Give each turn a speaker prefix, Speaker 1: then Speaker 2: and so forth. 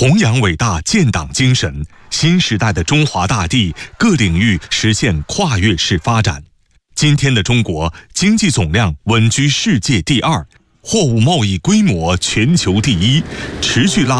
Speaker 1: 弘扬伟大建党精神，新时代的中华大地各领域实现跨越式发展。今天的中国经济总量稳居世界第2，货物贸易规模全球第1，持续拉